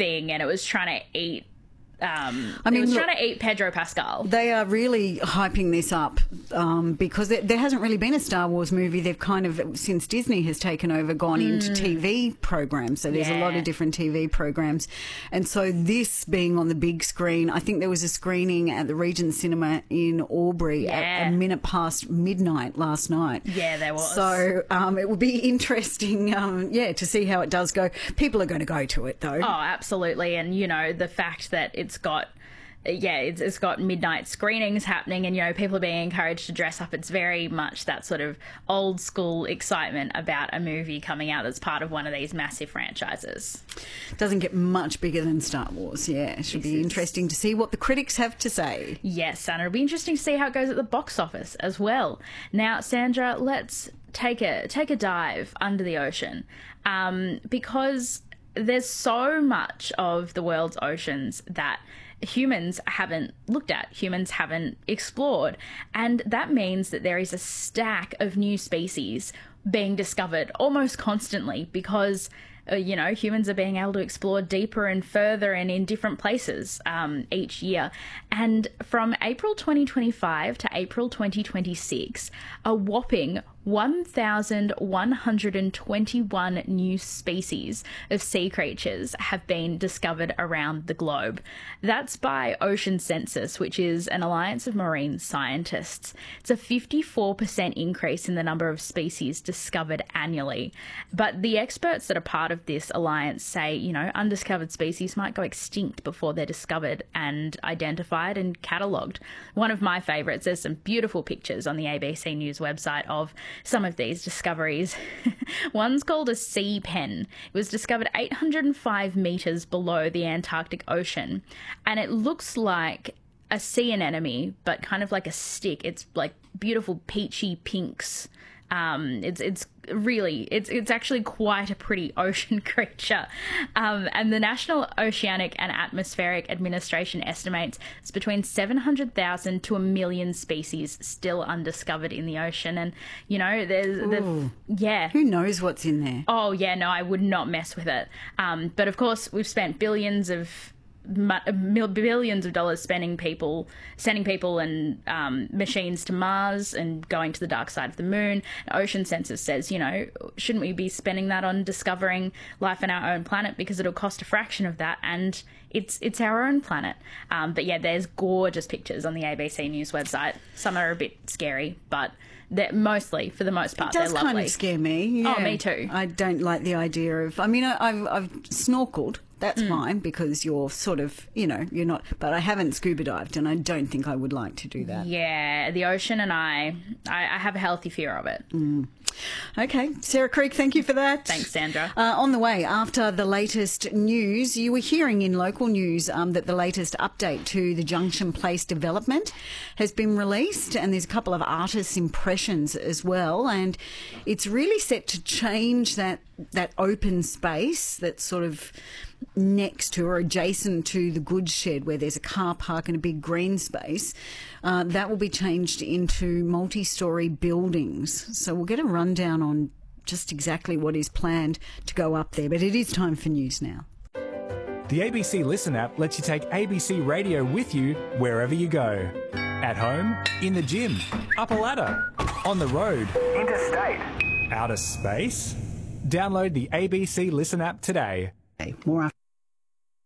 thing, and it was trying to eat. Trying to eat Pedro Pascal. They are really hyping this up because there hasn't really been a Star Wars movie. They've kind of, since Disney has taken over, gone into TV programs. So there's a lot of different TV programs. And so this being on the big screen, I think there was a screening at the Regent Cinema in Albury at a minute past midnight last night. Yeah, there was. So it will be interesting, to see how it does go. People are going to go to it, though. Oh, absolutely. And, you know, the fact that it's got midnight screenings happening, and, you know, people are being encouraged to dress up. It's very much that sort of old school excitement about a movie coming out that's part of one of these massive franchises. Doesn't get much bigger than Star Wars. Yeah, it should be interesting to see what the critics have to say. Yes, Sandra, it'll be interesting to see how it goes at the box office as well. Now, Sandra, let's take a dive under the ocean, because there's so much of the world's oceans that humans haven't looked at, humans haven't explored. And that means that there is a stack of new species being discovered almost constantly because, humans are being able to explore deeper and further and in different places each year. And from April 2025 to April 2026, a whopping 1,121 new species of sea creatures have been discovered around the globe. That's by Ocean Census, which is an alliance of marine scientists. It's a 54% increase in the number of species discovered annually. But the experts that are part of this alliance say, undiscovered species might go extinct before they're discovered and identified and catalogued. One of my favourites, there's some beautiful pictures on the ABC News website of some of these discoveries. One's called a sea pen. It was discovered 805 metres below the Antarctic Ocean, and it looks like a sea anemone, but kind of like a stick. It's like beautiful peachy pinks. It's actually quite a pretty ocean creature. And the National Oceanic and Atmospheric Administration estimates it's between 700,000 to 1 million species still undiscovered in the ocean. And, Who knows what's in there? Oh, yeah, no, I would not mess with it. But of course, we've spent billions of dollars sending people and machines to Mars and going to the dark side of the moon. Ocean Census says, shouldn't we be spending that on discovering life on our own planet, because it'll cost a fraction of that, and it's our own planet. But yeah, there's gorgeous pictures on the ABC News website. Some are a bit scary, but for the most part, they're lovely. It does kind of scare me. Yeah. Oh, me too. I don't like the idea of... I've snorkeled. That's fine, because you're sort of, you're not... But I haven't scuba dived, and I don't think I would like to do that. Yeah, the ocean, and I have a healthy fear of it. Okay. Sarah Creek, thank you for that. Thanks, Sandra. On the way, after the latest news, you were hearing in local news that the latest update to the Junction Place development has been released, and there's a couple of artists' impressions as well, and it's really set to change that open space that's sort of next to or adjacent to the goods shed, where there's a car park and a big green space. That will be changed into multi-storey buildings. So we'll get a rundown on just exactly what is planned to go up there. But it is time for news now. The ABC Listen app lets you take ABC Radio with you wherever you go. At home, in the gym, up a ladder, on the road, interstate, outer space. Download the ABC Listen app today. More after.